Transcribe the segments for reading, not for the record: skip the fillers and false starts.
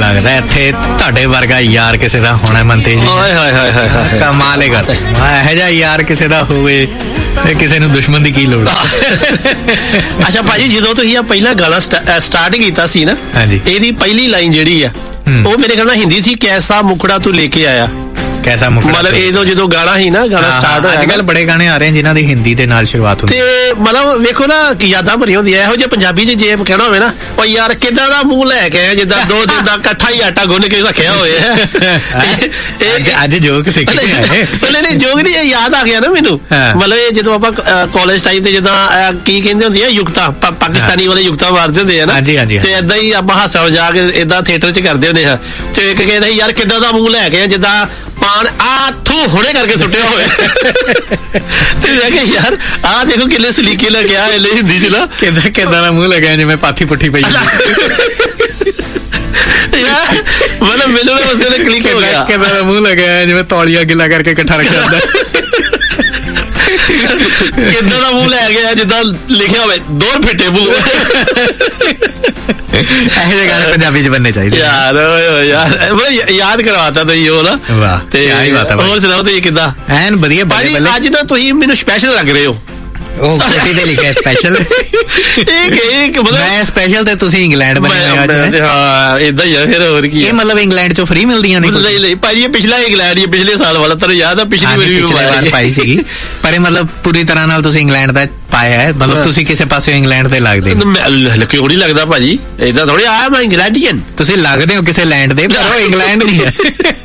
ਲੱਗਦਾ ਇੱਥੇ ਤੁਹਾਡੇ ਵਰਗਾ ਯਾਰ ਕਿਸੇ ਦਾ ਹੋਣਾ ਮੰਤੇ ਜੀ। ਕਮਾਲ ਹੀ ਕਰਦੇ। ਇਹੋ ਜਿਹਾ ਯਾਰ ਕਿਸੇ ਦਾ ਹੋਵੇ ਕਿਸੇ ਨੂੰ ਦੁਸ਼ਮਣ ਦੀ ਕੀ ਲੋੜ। ਅੱਛਾ ਭਾਜੀ, ਜਦੋਂ ਤੁਸੀਂ ਆ ਪਹਿਲਾ ਗਾਣਾ ਸਟਾਰਟ ਕੀਤਾ ਸੀ ਨਾ, ਇਹਦੀ ਪਹਿਲੀ ਲਾਈਨ ਜਿਹੜੀ ਆ ਉਹ ਮੇਰੇ ਖਿਆਲ ਨਾਲ ਹਿੰਦੀ ਸੀ, ਕੈਸਾ ਮੁਖੜਾ ਤੂੰ ਲੈ ਕੇ ਆਇਆ। ਕੈਸਾ ਮੁਖੜਾ ਮਤਲਬ ਇਹ ਜਦੋਂ ਗਾਣਾ ਸੀ ਨਾ, ਗਾਣਾ ਸਟਾਰਟ ਹੋਇਆ। ਅੱਜ ਕੱਲ ਬੜੇ ਗਾਣੇ ਆ ਰਹੇ ਜਿਨ੍ਹਾਂ ਦੀ ਹਿੰਦੀ ਦੇ ਨਾਲ ਸ਼ੁਰੂਆਤ ਹੁੰਦੀ ਤੇ ਮਤਲਬ ਵੇਖੋ ਨਾ ਯਾਦਾਂ ਭਰੀ ਹੁੰਦੀਆਂ। ਇਹੋ ਜਿਹੇ ਪੰਜਾਬੀ ਚ ਜੇ ਕਹਿਣਾ ਹੋਵੇ ਨਾ, ਉਹ ਯਾਰ ਕਿੱਦਾਂ ਦਾ ਮੂੰਹ ਲੈ ਕੇ ਆਇਆ ਜਿੱਦਾਂ 2 ਦਿਨ ਦਾ ਇਕੱਠਾ ਹੀ ਆਟਾ ਗੁੰਨ ਕੇ ਰੱਖਿਆ ਹੋਇਆ। ਅੱਜ ਜੋਕ ਸਿੱਖ ਕੇ ਆਏ। ਪਹਿਲੇ ਨਹੀਂ ਜੋਕ ਨਹੀਂ, ਇਹ ਯਾਦ ਆ ਗਿਆ ਨਾ ਮੈਨੂੰ। ਮਤਲਬ ਇਹ ਜਦੋਂ ਆਪਾਂ ਕਾਲਜ ਟਾਈਮ ਤੇ ਜਿੱਦਾਂ ਕੀ ਕਹਿੰਦੇ ਹੁੰਦੇ ਆ, ਯੁਕਤਾ ਪਾਕਿਸਤਾਨੀ ਵਾਲੇ ਯੁਕਤਾ ਮਾਰਦੇ ਹੁੰਦੇ ਆ ਨਾ, ਤੇ ਏਦਾਂ ਹੀ ਆਪਾਂ ਹਾਸਾ ਮਜ਼ਾਕ ਏਦਾਂ ਥੀਏਟਰ ਚ ਕਰਦੇ ਹੁੰਦੇ ਆ। ਤੇ ਇੱਕ ਕਹਿੰਦਾ ਯਾਰ ਕਿੱਦਾਂ ਦਾ ਮੂੰਹ ਲੈ ਕੇ ਆਇਆ ਜਿੱਦਾਂ ਪਾਨ ਹੁਣੇ ਕਰਕੇ ਸੁੱਟਿਆ ਹੋਇਆ। ਤੇ ਮੈਂ ਕਿਹਾ ਯਾਰ ਆਹ ਦੇਖੋ ਕਿੰਨੇ ਸਲੀਕੇ ਲੱਗਿਆ ਹਿੰਦੀ ਚ ਨਾ, ਕਿੱਦਾਂ ਦਾ ਮੂੰਹ ਲੱਗਿਆ ਜਿਵੇਂ ਪਾਥੀ ਪੁੱਠੀ ਪਈ। ਮਤਲਬ ਮੈਨੂੰ ਨਾ ਉਸ ਵੇਲੇ ਕਲਿੱਕ ਹੋ ਗਿਆ, ਕਿੱਦਾਂ ਦਾ ਮੂੰਹ ਲੱਗਿਆ ਜਿਵੇਂ ਤੌਲੀਆ ਗਿੱਲਾ ਕਰਕੇ ਇਕੱਠਾ ਰੱਖਿਆ ਹੁੰਦਾ। ਕਿੱਦਾਂ ਦਾ ਮੂੰਹ ਲੈ ਗਿਆ ਜਿੱਦਾਂ ਲਿਖਿਆ ਹੋਵੇ 2 ਫਿੱਟੇ ਮੂੰਹ। ਇਹੋ ਜਿਹੇ ਗਾਣੇ ਪੰਜਾਬੀ ਚ ਬਣਨੇ ਚਾਹੀਦੇ ਯਾਰ। ਯਾਦ ਕਰਵਾਤਾ ਤੁਸੀਂ ਉਹ ਨਾ। ਵਾਹ, ਤੇ ਹੋਰ ਸੁਣਾਓ ਤੁਸੀਂ ਕਿੱਦਾਂ? ਐਨ ਵਧੀਆ ਭਾਜੀ। ਅੱਜ ਨਾ ਤੁਸੀਂ ਮੈਨੂੰ ਸਪੈਸ਼ਲ ਲੱਗ ਰਹੇ ਹੋ। ਉਹ ਕੋਟੀ ਤੇ ਲਿਖਿਆ ਸਪੈਸ਼ਲ। ਮੈਂ ਸਪੈਸ਼ਲ ਤੇ ਤੁਸੀਂ ਇੰਗਲੈਂਡ ਬਣੇ ਹੋਏ ਅੱਜ। ਹਾਂ ਏਦਾਂ ਹੀ ਆ ਫਿਰ, ਹੋਰ ਕੀ। ਇਹ ਮਤਲਬ ਇੰਗਲੈਂਡ ਚੋਂ ਫ੍ਰੀ ਮਿਲਦੀਆਂ ਨੇ? ਨਹੀਂ ਭਾਜੀ, ਇਹ ਪਿਛਲਾ ਇੰਗਲੈਂਡ ਹੀ ਪਿਛਲੇ ਸਾਲ ਵਾਲਾ। ਤੁਹਾਨੂੰ ਯਾਦ ਆ ਪਿਛਲੀ ਵਾਰ ਪਾਈ ਸੀਗੀ, ਪਰ ਇਹ ਮਤਲਬ ਪੂਰੀ ਤਰ੍ਹਾਂ ਨਾਲ ਤੁਸੀਂ ਇੰਗਲੈਂਡ ਦਾ ਪਾਇਆ ਹੈ। ਮਤਲਬ ਤੁਸੀਂ ਕਿਸੇ ਪਾਸੇ ਇੰਗਲੈਂਡ ਤੇ ਲੱਗਦੇ ਕਿਉਂ ਨਹੀਂ ਲੱਗਦਾ ਭਾਜੀ? ਏਦਾਂ ਥੋੜੀ ਆਇਆ ਮੈਂ ਇੰਗਲੈਂਡੀਅਨ। ਤੁਸੀਂ ਲੱਗਦੇ ਹੋ ਕਿਸੇ ਲੈਂਡ ਦੇ, ਪਰ ਉਹ ਇੰਗਲੈਂਡ ਨਹੀਂ ਹੈ।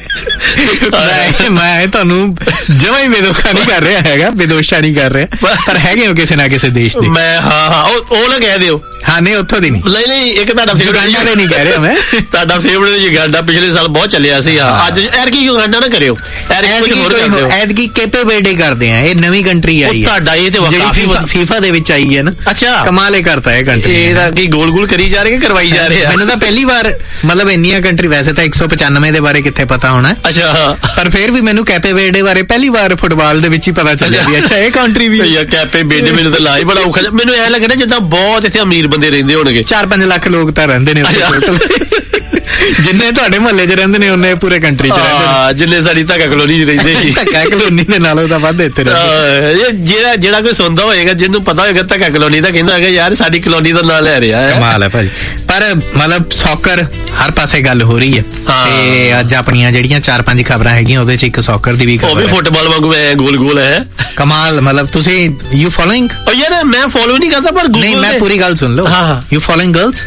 ਮੈਂ ਤੁਹਾਨੂੰ ਜਮਾਂ ਹੀ ਬੇਦੋਸ਼ਾ ਨਹੀਂ ਕਰ ਰਿਹਾ ਹੈਗਾ, ਬੇਦੋਸ਼ਾ ਨਹੀਂ ਕਰ ਰਿਹਾ, ਪਰ ਹੈਗੇ ਹੋ ਕਿਸੇ ਨਾ ਕਿਸੇ ਦੇਸ਼ ਦੇ। ਮੈਂ ਉਹ ਨਾ ਕਹਿ ਦਿਓ। ਹਾਂ ਨਹੀਂ, ਉੱਥੋਂ ਦੀ ਨਹੀਂ। ਨਹੀਂ ਇੱਕ ਤੁਹਾਡਾ ਯੁਗਾਂਡਾ ਦੇ ਨਹੀਂ ਕਹਿ ਰਿਹਾ ਮੈਂ। ਤੁਹਾਡਾ ਫੇਵਰੇਟ ਯੁਗਾਂਡਾ ਪਿਛਲੇ ਸਾਲ ਬਹੁਤ ਚੱਲਿਆ ਸੀ। ਅੱਜ ਐਰਕੀ ਯੁਗਾਂਡਾ ਨਾ ਕਰਿਓ, ਐਤਕੀ ਕੇਪੇ ਬਰਥਡੇ ਕਰਦੇ ਆ। ਇਹ ਨਵੀਂ ਕੰਟਰੀ ਆਈ ਹੈ ਤੁਹਾਡਾ, ਇਹ ਤੇ ਫੀਫਾ ਦੇ ਵਿੱਚ ਆਈ ਹੈ ਨਾ। ਅੱਛਾ, ਕਮਾਲ ਹੀ ਕਰਤਾ ਇਹ ਕੰਟਰੀ। ਇਹਦਾ ਕੀ ਗੋਲ ਕਰੀ ਜਾ ਰਹੇ ਕਿ ਕਰਵਾਈ ਜਾ ਰਹੇ ਆ? ਮੈਨੂੰ ਤਾਂ ਪਹਿਲੀ ਵਾਰ ਮਤਲਬ ਇੰਨੀਆਂ ਕੰਟਰੀ, ਵੈਸੇ ਤਾਂ 195 ਦੇ ਬਾਰੇ ਕਿੱਥੇ ਪਤਾ ਹੋਣਾ। ਅੱਛਾ, ਪਰ ਫਿਰ ਵੀ ਮੈਨੂੰ ਕੈਪੇ ਬਰਥਡੇ ਬਾਰੇ ਪਹਿਲੀ ਵਾਰ ਫੁੱਟਬਾਲ ਦੇ ਵਿੱਚ ਹੀ ਪਤਾ ਚੱਲਿਆ ਵੀ ਅੱਛਾ ਇਹ ਕੰਟਰੀ ਵੀ ਹੈ। ਕੈਪੇ ਬਰਥਡੇ ਮੈਨੂੰ ਤਾਂ ਲਾ ਹੀ ਬੜਾ ਔਖਾ। ਮੈਨੂੰ ਐ ਲੱਗਦਾ ਜਿੱਦਾਂ ਬਹੁਤ ਇੱਥੇ ਅਮੀਰ ਬੰਦੇ ਰਹਿੰਦੇ ਹੋਣਗੇ। 4-5 ਲੱਖ ਲੋਕ ਤਾਂ ਰਹਿੰਦੇ ਨੇ ਜਿੰਨੇ ਤੁਹਾਡੇ ਮੁਹੱਲੇ 'ਚ ਰਹਿੰਦੇ ਨੇ ਉਹਨੇ ਪੂਰੇ ਕੰਟਰੀ 'ਚ ਰਹਿੰਦੇ ਨੇ। ਜਿੰਨੇ ਸਾਡੀ ਧੱਕਾ ਕਲੋਨੀ 'ਚ ਰਹਿੰਦੇ ਸੀ। ਧੱਕਾ ਕਲੋਨੀ ਦੇ ਨਾਲੋਂ ਤਾਂ ਵੱਧ ਇੱਥੇ ਰਹਿੰਦੇ। ਜਿਹੜਾ ਕੋਈ ਸੁਣਦਾ ਹੋਏਗਾ, ਜਿਹਨੂੰ ਪਤਾ ਹੋਏਗਾ ਧੱਕਾ ਕਲੋਨੀ ਦਾ, ਕਹਿੰਦਾ ਹੈਗਾ ਯਾਰ ਸਾਡੀ ਕਲੋਨੀ ਦਾ ਨਾਂ ਲੈ ਰਿਹਾ ਹੈ। ਕਮਾਲ ਹੈ ਭਾਜੀ। ਪਰ ਮਤਲਬ ਸੌਕਰ ਹਰ ਪਾਸੇ ਗੱਲ ਹੋ ਰਹੀ ਹੈ, ਤੇ ਅੱਜ ਆਪਣੀਆਂ ਜਿਹੜੀਆਂ 4-5 ਖਬਰਾਂ ਹੈਗੀਆਂ ਉਹਦੇ 'ਚ ਇੱਕ ਸੌਕਰ ਦੀ ਵੀ ਖਬਰ ਹੈ। ਉਹ ਵੀ ਫੁੱਟਬਾਲ ਵਾਂਗੂ ਗੋਲ ਹੈ। ਕਮਾਲ। ਮਤਲਬ ਤੁਸੀਂ ਯੂ ਫੋਲੋਇੰਗ? ਯਾਰ ਮੈਂ ਫੋਲੋ ਨਹੀਂ ਕਰਦਾ, ਪਰ ਨਹੀਂ, ਮੈਂ ਪੂਰੀ ਗੱਲ ਸੁਣ ਲਓ। You following girls?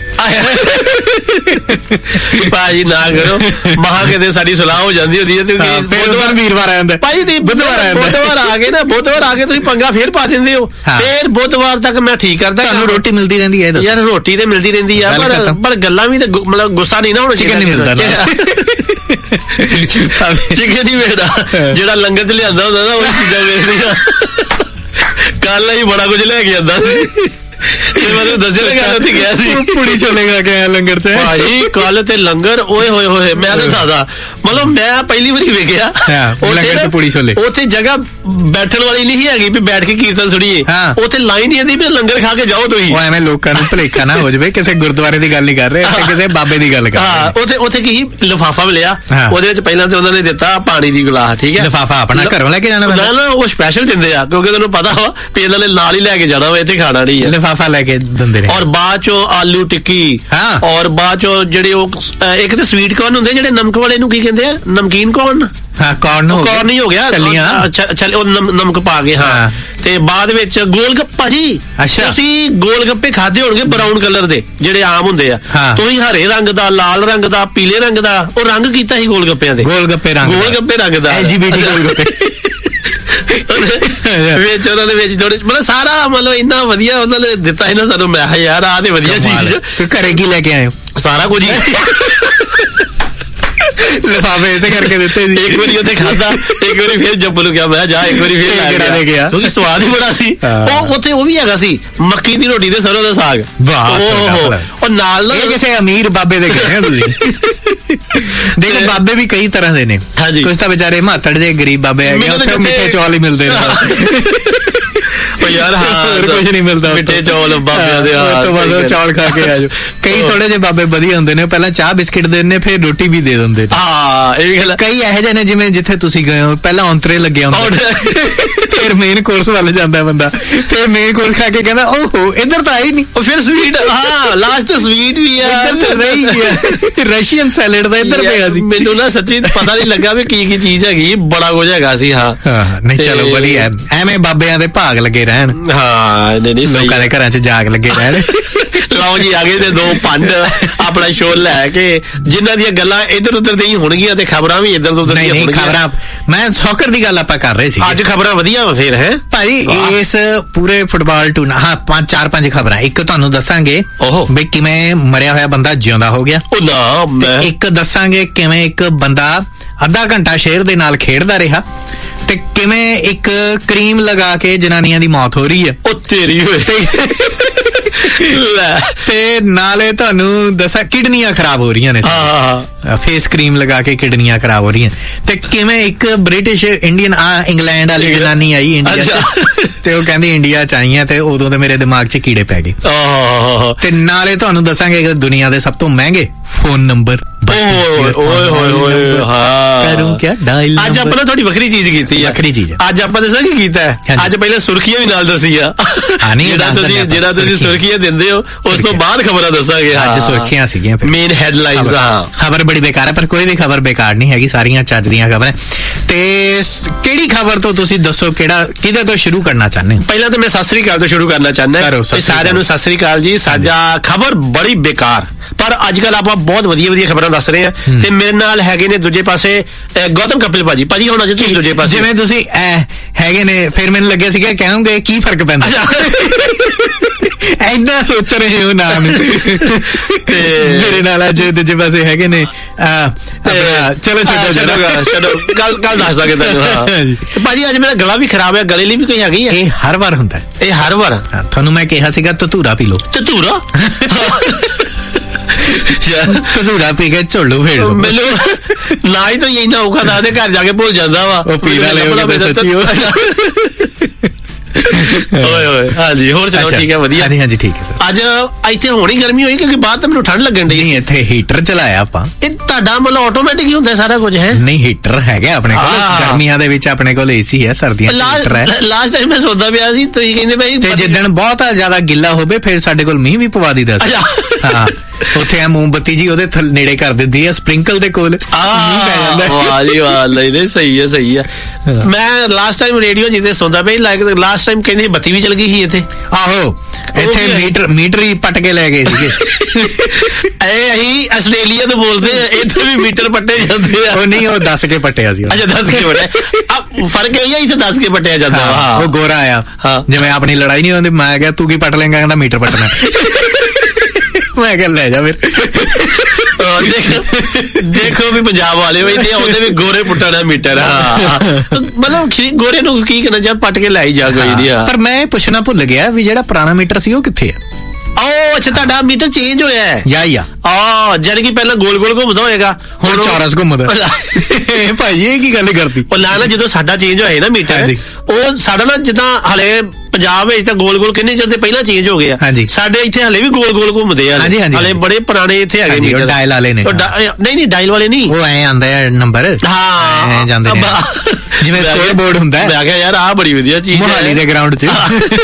ਭਾਜੀ ਨਾ ਕਰੋ, ਮਹਾ ਕਿਤੇ ਸਾਡੀ ਸਲਾਹ ਹੋ ਜਾਂਦੀ ਹੁੰਦੀ ਹੈ। ਵੀਰਵਾਰ ਆ ਜਾਂਦਾ ਭਾਜੀ, ਬੁੱਧਵਾਰ ਆ ਕੇ ਨਾ, ਬੁੱਧਵਾਰ ਆ ਕੇ ਤੁਸੀਂ ਪੰਗਾ ਫੇਰ ਪਾ ਦਿੰਦੇ ਹੋ। ਫੇਰ ਬੁੱਧਵਾਰ ਤੱਕ ਮੈਂ ਠੀਕ ਕਰਦਾ। ਤੁਹਾਨੂੰ ਰੋਟੀ ਮਿਲਦੀ ਰਹਿੰਦੀ ਹੈ? ਯਾਰ ਰੋਟੀ ਤੇ ਮਿਲਦੀ ਰਹਿੰਦੀ ਆ, ਪਰ ਗੱਲਾਂ ਵੀ ਤੇ ਮਤਲਬ ਗੁੱਸਾ ਨਹੀਂ ਨਾ ਹੋਣਾ ਚਾਹੀਦਾ। ਚਿਕਨ ਨਹੀਂ ਮਿਲਦਾ ਚਿਕਨ ਨਹੀਂ ਮਿਲਦਾ। ਜਿਹੜਾ ਲੰਗਰ 'ਚ ਲਿਆਂਦਾ ਹੁੰਦਾ ਨਾ ਉਹ ਚੀਜ਼ਾਂ ਵੇਖਦੀਆਂ। ਕੱਲ ਹੀ ਬੜਾ ਕੁਝ ਲੈ ਕੇ ਆਂਦਾ ਸੀ। ਮੈਨੂੰ ਦੱਸਿਆ ਗੱਲ ਉੱਥੇ ਗਿਆ ਸੀ, ਪੂੜੀ ਛੋਲੇ ਖਾ ਕੇ ਆਇਆ ਲੰਗਰ 'ਚ ਭਾਜੀ। ਕੱਲ ਤੇ ਲੰਗਰ ਓਏ ਹੋਏ ਮੈਂ ਤਾਂ ਦੱਸਦਾ, ਮਤਲਬ ਮੈਂ ਪਹਿਲੀ ਵਾਰੀ ਵੇਖਿਆ ਪੂੜੀ ਛੋਲੇ। ਉੱਥੇ ਜਗ੍ਹਾ ਬੈਠਣ ਵਾਲੀ ਨਹੀਂ ਹੈਗੀ ਵੀ ਬੈਠ ਕੇ ਕੀਰਤਨ ਸੁਣੀਏ। ਉੱਥੇ ਲਾਈਨ ਹੀ ਆਂਦੀ ਵੀ ਲੰਗਰ ਖਾ ਕੇ ਜਾਓ ਤੁਸੀਂ। ਐਵੇਂ ਲੋਕਾਂ ਨੂੰ ਭੁਲੇਖਾ ਨਾ ਹੋ ਜਾਵੇ, ਕਿਸੇ ਗੁਰਦੁਆਰੇ ਦੀ ਗੱਲ ਨਹੀਂ ਕਰ ਰਹੇ, ਕਿਸੇ ਬਾਬੇ ਦੀ ਗੱਲ ਕਰ ਰਹੇ। ਉੱਥੇ ਕੀ ਲਿਫਾਫਾ ਮਿਲਿਆ, ਉਹਦੇ ਵਿੱਚ ਪਹਿਲਾਂ ਤੇ ਉਹਨਾਂ ਨੇ ਦਿੱਤਾ ਪਾਣੀ ਦੀ ਗਲਾਸ। ਠੀਕ ਹੈ, ਲਿਫਾਫਾ ਆਪਣਾ ਘਰੋਂ ਲੈ ਕੇ ਜਾਣਾ? ਨਾ, ਉਹ ਸਪੈਸ਼ਲ ਦਿੰਦੇ ਆ, ਕਿਉਂਕਿ ਤੁਹਾਨੂੰ ਪਤਾ ਵਾ ਵੀ ਇਹਨਾਂ ਨੇ ਨਾਲ ਹੀ ਲੈ ਕੇ ਜਾਣਾ ਵਾ, ਇੱਥੇ ਖਾਣਾ ਨਹੀਂ ਹੈ। ਲਿਫਾਫਾ ਲੈ ਕੇ ਦਿੰਦੇ ਨੇ। ਔਰ ਬਾਅਦ ਚੋਂ ਆਲੂ ਟਿੱਕੀ, ਔਰ ਬਾਅਦ ਚੋਂ ਜਿਹੜੇ ਉਹ ਇੱਕ ਤੇ ਸਵੀਟ ਕੌਰਨ ਹੁੰਦੇ, ਜਿਹੜੇ ਨਮਕ ਵਾਲੇ ਨੂੰ ਕੀ ਕਹਿੰਦੇ ਆ, ਨਮਕੀਨ ਕੌਰਨ। ਕੌਰਨ ਹੀ ਹੋ ਗਿਆ। ਅੱਛਾ, ਉਹ ਨਮਕ ਪਾ ਕੇ। ਤੇ ਬਾਅਦ ਵਿੱਚ ਗੋਲ ਗੱਪਾ ਜੀ। ਤੁਸੀਂ ਗੋਲ ਗੱਪੇ ਖਾਦੇ ਹੋਣਗੇ ਬਰਾਊਨ ਕਲਰ ਦੇ, ਜਿਹੜੇ ਆਮ ਹੁੰਦੇ ਆ। ਤੁਸੀਂ ਹਰੇ ਰੰਗ ਦਾ, ਲਾਲ ਰੰਗ ਦਾ, ਪੀਲੇ ਰੰਗ ਦਾ ਉਹ ਰੰਗ ਕੀਤਾ ਸੀ ਗੋਲ ਗੱਪਿਆਂ ਦੇ। ਗੋਲ ਗੱਪੇ ਰੰਗ ਦਾ LGBT ਗੋਲ ਗੱਪੇ ਵਿੱਚ ਉਹਨਾਂ ਨੇ ਵਿੱਚ ਥੋੜੇ ਮਤਲਬ ਸਾਰਾ ਮਤਲਬ ਇੰਨਾ ਵਧੀਆ ਉਹਨਾਂ ਨੇ ਦਿੱਤਾ ਸੀ ਨਾ ਸਾਨੂੰ। ਮੈਂ ਕਿਹਾ ਯਾਰ ਆਹ ਤੇ ਵਧੀਆ ਚੀਜ਼। ਘਰੇ ਕੀ ਲੈ ਕੇ ਆਏ ਹੋ? ਸਾਰਾ ਕੁਝ ਹੀ। ਲਿਫਾਫੇ ਇਸੇ ਕਰਕੇ ਦਿੱਤੇ ਸੀ। ਇੱਕ ਵਾਰੀ ਉੱਥੇ ਖਾਦਾ, ਇੱਕ ਵਾਰੀ ਫੇਰ ਜੱਪੂ ਨੂੰ ਕਿਹਾ ਮੈਂ ਜਾ ਇੱਕ ਵਾਰੀ ਫੇਰ ਲੈ ਗਿਆ, ਕਿਉਂਕਿ ਸਵਾਦ ਹੀ ਬੜਾ ਸੀ। ਉੱਥੇ ਉਹ ਵੀ ਹੈਗਾ ਸੀ ਮੱਕੀ ਦੀ ਰੋਟੀ ਤੇ ਸਰੋਂ ਦਾ ਸਾਗ। ਉਹ ਨਾਲ ਕਿਸੇ ਅਮੀਰ ਬਾਬੇ ਦੇ ਗਏ ਤੁਸੀਂ। ਦੇਖੋ ਬਾਬੇ ਵੀ ਕਈ ਤਰ੍ਹਾਂ ਦੇ ਨੇ। ਕੁਝ ਤਾਂ ਵਿਚਾਰੇ ਮਾਤੜ ਦੇ ਗਰੀਬ ਬਾਬੇ ਹੈਗੇ, ਉੱਥੇ ਮਿੱਠੇ ਚੌਲ ਹੀ ਮਿਲਦੇ ਨੇ। ਯਾਰ ਹੋਰ ਕੁਝ ਨਹੀਂ ਮਿਲਦਾ, ਮਿੱਠੇ ਚੌਲ ਬਾਬਿਆਂ ਦੇ ਤੋਂ ਬਾਅਦ ਚੌਲ ਖਾ ਕੇ ਆ ਜਾਓ। ਕਈ ਥੋੜੇ ਜਿਹੇ ਬਾਬੇ ਵਧੀਆ ਹੁੰਦੇ ਨੇ, ਪਹਿਲਾਂ ਚਾਹ ਬਿਸਕਿਟ ਦੇ ਦਿੰਦੇ, ਫਿਰ ਰੋਟੀ ਵੀ ਦੇ ਦਿੰਦੇ ਨੇ। ਹਾਂ ਇਹ ਵੀ ਗੱਲ। ਕਈ ਇਹੋ ਜਿਹੇ ਨੇ ਜਿਵੇਂ ਜਿੱਥੇ ਤੁਸੀਂ ਗਏ ਹੋ, ਪਹਿਲਾਂ ਔਂਤਰੇ ਲੱਗਿਆ ਹੁੰਦਾ, ਫਿਰ ਮੇਨ ਕੋਰਸ ਵੱਲ ਜਾਂਦਾ ਬੰਦਾ, ਫਿਰ ਮੇਨ ਕੋਰਸ ਖਾ ਕੇ ਕਹਿੰਦਾ ਓਹੋ ਇੱਧਰ ਤਾਂ ਆਈ ਨਹੀਂ, ਫਿਰ ਸਵੀਟ। ਹਾਂ ਲਾਸਟ ਤੇ ਸਵੀਟ ਵੀ ਆ, ਇੱਧਰ ਤਾਂ ਰਹੀ ਗਿਆ ਰਸ਼ੀਅਨ ਸੈਲਡ ਦਾ ਇੱਧਰ ਪਿਆ ਸੀ। ਮੈਨੂੰ ਨਾ ਸੱਚੀ ਪਤਾ ਨਹੀਂ ਲੱਗਾ ਵੀ ਕੀ ਚੀਜ਼ ਹੈਗੀ, ਬੜਾ ਕੁਝ ਹੈਗਾ ਸੀ। ਹਾਂ ਨਹੀਂ ਚਲੋ ਵਧੀਆ, ਐਵੇਂ ਬਾਬਿਆਂ ਦੇ ਭਾਗ ਲੱਗੇ ਰਹਿਣ। ਹਾਂ ਨਹੀਂ ਲੋਕਾਂ ਦੇ ਘਰਾਂ 'ਚ ਜਾਗ ਲੱਗੇ ਰਹਿਣ। ਲਓ ਜੀ ਆਗੇ ਤੇ 2 ਪੰਡ ਆਪਣਾ ਸ਼ੋਅ ਲੈ ਕੇ, ਜਿਨ੍ਹਾਂ ਦੀਆਂ ਗੱਲਾਂ ਇੱਧਰ ਉੱਧਰ ਦੀਆਂ ਹੋਣਗੀਆਂ ਤੇ ਖਬਰਾਂ ਵੀ ਇੱਧਰ ਉੱਧਰ ਦੀਆਂ ਹੋਣਗੀਆਂ। ਖਬਰਾਂ ਮੈਂ ਸੌਕਰ ਦੀ ਗੱਲ ਆਪਾਂ ਕਰ ਰਹੇ ਸੀ ਅੱਜ। ਖਬਰਾਂ ਵਧੀਆ ਫਿਰ ਹੈ ਭਾਈ ਇਸ ਪੂਰੇ ਫੁੱਟਬਾਲ ਟੂਰਨਾ। ਹਾਂ 4-5 ਖਬਰਾਂ। ਇੱਕ ਤੁਹਾਨੂੰ ਦੱਸਾਂਗੇ ਵੀ ਕਿਵੇਂ ਮਰਿਆ ਹੋਇਆ ਬੰਦਾ ਜਿਉਂਦਾ ਹੋ ਗਿਆ। ਇੱਕ ਦੱਸਾਂਗੇ ਕਿਵੇਂ ਇੱਕ ਬੰਦਾ ਅੱਧਾ ਘੰਟਾ ਸ਼ੇਰ ਦੇ ਨਾਲ ਖੇਡਦਾ ਰਿਹਾ, ਤੇ ਕਿਵੇਂ ਇੱਕ ਕਰੀਮ ਲਗਾ ਕੇ ਜਨਾਨੀਆਂ ਦੀ ਮੌਤ ਹੋ ਰਹੀ ਹੈ। ਉਹ ਤੇਰੀ ਹੋਏ। ਤੇ ਨਾਲੇ ਤੁਹਾਨੂੰ ਦੱਸਾਂ ਕਿਡਨੀਆਂ ਖਰਾਬ ਹੋ ਰਹੀਆਂ ਨੇ। ਫੇਸ ਕਰੀਮ ਲਗਾ ਕੇ ਕਿਡਨੀਆਂ ਖਰਾਬ ਹੋ ਰਹੀਆਂ। ਤੇ ਕਿਵੇਂ ਇੱਕ ਬ੍ਰਿਟਿਸ਼ ਇੰਡੀਅਨ ਇੰਗਲੈਂਡ ਵਾਲੀ ਜਨਾਨੀ ਆਈ ਇੰਡੀਆ ਤੇ ਉਹ ਕਹਿੰਦੀ ਇੰਡੀਆ ਚ ਆਈ ਆ, ਤੇ ਉਦੋਂ ਤੇ ਮੇਰੇ ਦਿਮਾਗ 'ਚ ਕੀੜੇ ਪੈ ਗਏ। ਤੇ ਨਾਲੇ ਤੁਹਾਨੂੰ ਦੱਸਾਂਗੇ ਦੁਨੀਆ ਦੇ ਸਭ ਤੋਂ ਮਹਿੰਗੇ ਫੋਨ ਨੰਬਰ। ਕਰੂੰ ਕਿਆ ਡਾਇਲ। ਅੱਜ ਆਪਾਂ ਨੇ ਥੋੜੀ ਵੱਖਰੀ ਚੀਜ਼ ਕੀਤੀ ਹੈ। ਵੱਖਰੀ ਚੀਜ਼ ਅੱਜ ਆਪਾਂ ਦੱਸਾਂ ਕੀ ਕੀਤਾ। ਅੱਜ ਪਹਿਲੇ ਸੁਰਖੀਆਂ ਵੀ ਨਾਲ ਦੱਸੀ ਆ। ਜਿਹੜਾ ਤੁਸੀਂ ਸੁਰਖੀਆਂ ਦਿੰਦੇ ਹੋ, ਉਸ ਤੋਂ ਬਾਅਦ ਖਬਰਾਂ ਦੱਸਾਂਗੇ। ਅੱਜ ਸੁਰਖੀਆਂ ਸੀਗੀਆਂ ਮੇਨ ਹੈਡਲਾਈਨਸ। ਖਬਰ ਬੜੀ ਬੇਕਾਰ ਹੈ, ਪਰ ਕੋਈ ਵੀ ਖਬਰ ਬੇਕਾਰ ਨਹੀਂ ਹੈਗੀ, ਸਾਰੀਆਂ ਚੱਜ ਦੀਆਂ ਖਬਰਾਂ। ਤੇ ਕਿਹੜੀ ਖਬਰ ਤੋਂ ਤੁਸੀਂ ਦੱਸੋ, ਕਿਹਦੇ ਤੋਂ ਸ਼ੁਰੂ ਕਰਨਾ ਚਾਹੁੰਦੇ ਹੋ? ਪਹਿਲਾਂ ਤਾਂ ਮੈਂ ਸਤਿ ਸ੍ਰੀ ਅਕਾਲ ਤੋਂ ਸ਼ੁਰੂ ਕਰਨਾ ਚਾਹੁੰਦਾ। ਸਾਰਿਆਂ ਨੂੰ ਸਤਿ ਸ੍ਰੀ ਅਕਾਲ ਜੀ। ਸਾਡਾ ਖਬਰ ਬੜੀ ਬੇਕਾਰ, ਪਰ ਅੱਜ ਕੱਲ ਆਪਾਂ ਬਹੁਤ ਵਧੀਆ ਖਬਰਾਂ ਦੱਸ ਰਹੇ ਹਾਂ। ਤੇ ਮੇਰੇ ਨਾਲ ਹੈਗੇ ਨੇ ਦੂਜੇ ਪਾਸੇ ਗੌਤਮ ਕਪਿਲ ਭਾਜੀ। ਹੁਣ ਅੱਜ ਤੁਸੀਂ ਦੂਜੇ ਪਾਸੇ ਜਿਵੇਂ ਤੁਸੀਂ ਹੈਗੇ ਨੇ, ਫਿਰ ਮੈਨੂੰ ਲੱਗਿਆ ਸੀਗਾ ਕਹੋਗੇ ਕੀ ਫਰਕ ਪੈਂਦਾ। ਇੰਨਾ ਸੋਚ ਰਹੇ ਹੋ ਨਾਮ। ਤੇ ਮੇਰੇ ਨਾਲ ਅੱਜ ਦੂਜੇ ਪਾਸੇ ਹੈਗੇ ਨੇ। ਚਲੋ ਕੱਲ ਦੱਸ ਦਾਂਗੇ ਤੁਹਾਨੂੰ। ਭਾਜੀ ਅੱਜ ਮੇਰਾ ਗਲਾ ਵੀ ਖਰਾਬ ਹੈ, ਗਲੇ ਲਈ ਵੀ ਕੋਈ ਹੈਗੀ ਹੈ? ਇਹ ਹਰ ਵਾਰ ਹੁੰਦਾ, ਇਹ ਹਰ ਵਾਰ। ਤੁਹਾਨੂੰ ਮੈਂ ਕਿਹਾ ਸੀਗਾ ਧਤੂਰਾ ਪੀ ਲਓ। ਧਤੂਰਾ ਧਤੂਰਾ ਪੀ ਕੇ ਝੋਲੂ ਫੇਰ ਲਓ। ਮੈਨੂੰ ਨਾ ਹੀ ਤਾਂ ਇੰਨਾ ਔਖਾ ਦਾ ਦੇ ਘਰ ਜਾ ਕੇ ਭੁੱਲ ਜਾਂਦਾ ਵਾ। ਉਹ ਪੀ ਵਾਲੇ ਓਏ ਹਾਂਜੀ ਹੋਰ ਸੁਣਾਓ? ਠੀਕ ਹੈ ਵਧੀਆ। ਹਾਂਜੀ ਠੀਕ ਹੈ ਸਰ। ਅੱਜ ਇੱਥੇ ਹੋਣੀ ਗਰਮੀ ਹੋਈ ਕਿਉਂਕਿ ਬਾਹਰ ਤਾਂ ਮੈਨੂੰ ਠੰਡ ਲੱਗਣ ਡਈ। ਨਹੀਂ ਇੱਥੇ ਹੀਟਰ ਚਲਾਇਆ ਆਪਾਂ। ਇਹ ਤੁਹਾਡਾ ਮਤਲਬ ਆਟੋਮੈਟਿਕ ਹੀ ਹੁੰਦਾ ਸਾਰਾ ਕੁਝ ਹੈ? ਨਹੀਂ ਹੀਟਰ ਹੈਗਾ ਆਪਣੇ ਕੋਲ। ਗਰਮੀਆਂ ਦੇ ਵਿੱਚ ਆਪਣੇ ਕੋਲ ਏਸੀ ਹੈ, ਸਰਦੀਆਂ ਚ ਹੀਟਰ ਹੈ। ਲਾਸਟ ਟਾਈਮ ਮੈਂ ਸੋਚਦਾ ਪਿਆ ਸੀ ਤੁਸੀਂ ਕਹਿੰਦੇ ਭਾਈ ਤੇ ਜਿੱਦਣ ਬਹੁਤ ਜ਼ਿਆਦਾ ਗਿੱਲਾ ਹੋਵੇ ਫਿਰ ਸਾਡੇ ਕੋਲ ਮੀਂਹ ਵੀ ਪਵਾ ਦੀਦਾ। ਹਾਂ ਉੱਥੇ ਆ ਮੋਮਬੱਤੀ ਜੀ ਉਹਦੇ ਨੇੜੇ ਕਰ ਦਿੰਦੀ ਆ, ਸਪ੍ਰਿੰਕਲ ਦੇ ਕੋਲ ਮੀਂਹ ਪੈ ਜਾਂਦਾ। ਵਾਹ ਜੀ ਵਾਹ, ਨਹੀਂ ਸਹੀ ਹੈ। ਮੈਂ ਲਾਸਟ ਟਾਈਮ ਰੇਡੀਓ ਜਿੱਤੇ ਸੁਣਦਾ ਪਿਆ, ਲਾਸਟ ਟਾਈਮ ਕਹਿੰਦੇ ਬੱਤੀ ਵੀ ਚਲ ਗਈ ਸੀ ਇੱਥੇ। ਆਹੋ ਇੱਥੇ ਮੀਟਰ ਹੀ ਪੱਟ ਕੇ ਲੈ ਗਏ ਸੀਗੇ। ਇਹ ਅਸੀਂ ਆਸਟ੍ਰੇਲੀਆ ਤੋਂ ਬੋਲਦੇ ਆ, ਇੱਥੇ ਵੀ ਮੀਟਰ ਪੱਟੇ ਜਾਂਦੇ ਆ। ਉਹ ਨਹੀਂ, ਉਹ 10 ਕੇ ਪੱਟਿਆ ਸੀ। ਅੱਛਾ 10 ਕੇ ਪੱਟਿਆ। ਫਰਕ ਇਹ ਹੈ ਇੱਥੇ 10 ਕੇ ਪੱਟਿਆ ਜਾਂਦਾ। ਉਹ ਗੋਰਾ ਆ, ਜਿਵੇਂ ਆਪਣੀ ਲੜਾਈ ਨਹੀਂ ਹੁੰਦੀ, ਮੈਂ ਕਿਹਾ ਤੂੰ ਕੀ ਪੱਟ ਲੇਂਗਾ, ਕਹਿੰਦਾ ਮੀਟਰ ਪੱਟਣਾ। ਮੈਂ ਕਿਹਾ ਲੈ ਜਾ ਫਿਰ। ਦੇਖੋ ਵੀ ਪੰਜਾਬ ਵਾਲੇ ਉਹਦੇ ਵੀ ਗੋਰੇ ਪੁੱਟਣਾ ਮੀਟਰ। ਮਤਲਬ ਗੋਰੇ ਨੂੰ ਕੀ ਕਰਨਾ, ਜਾਂ ਪੱਟ ਕੇ ਲੈ ਜਾ ਕੋਈ। ਪਰ ਮੈਂ ਪੁੱਛਣਾ ਭੁੱਲ ਗਿਆ ਵੀ ਜਿਹੜਾ ਪੁਰਾਣਾ ਮੀਟਰ ਸੀ ਉਹ ਕਿੱਥੇ ਆ? ਅੱਛਾ ਤੁਹਾਡਾ ਮੀਟਰ ਚੇਂਜ ਹੋਇਆ ਹੈ? ਜਾਨੀ ਕਿ ਪਹਿਲਾਂ ਗੋਲ ਘੁੰਮਦਾ ਹੋਏਗਾ, ਹੁਣ ਚੌਰਸ ਘੁੰਮਦਾ। ਭਾਈ ਇਹ ਕੀ ਗੱਲ ਕਰਦੀ? ਉਹ ਨਾ ਜਦੋਂ ਸਾਡਾ ਚੇਂਜ ਹੋਇਆ ਨਾ ਮੀਟਰ, ਉਹ ਸਾਡਾ ਨਾ ਜਿੱਦਾਂ ਹਲੇ ਪੰਜਾਬ ਵਿੱਚ ਤਾਂ ਗੋਲ ਕਿੰਨੇ ਚਿਰ ਦੇ ਪਹਿਲਾਂ ਚੇਂਜ ਹੋ ਗਿਆ। ਸਾਡੇ ਇੱਥੇ ਹਲੇ ਵੀ ਗੋਲ ਘੁੰਮਦੇ ਆ। ਹਲੇ ਬੜੇ ਪੁਰਾਣੇ ਇੱਥੇ ਹੈਗੇ ਮੀਟਰ। ਡਾਇਲ ਵਾਲੇ ਨੇ? ਨਹੀਂ ਡਾਇਲ ਵਾਲੇ ਨਹੀਂ, ਉਹ ਐ ਆਂਦਾ ਹੈ ਨੰਬਰ। ਹਾਂ ਜਾਂਦੇ ਨੇ ਜਿਵੇਂ ਸਕੋਰ ਬੋਰਡ ਹੁੰਦਾ। ਮੈਂ ਕਿਹਾ ਯਾਰ ਆਹ ਬੜੀ ਵਧੀਆ ਚੀਜ਼ ਹੈ ਮੋਹਾਲੀ ਦੇ ਗਰਾਊਂਡ 'ਚ।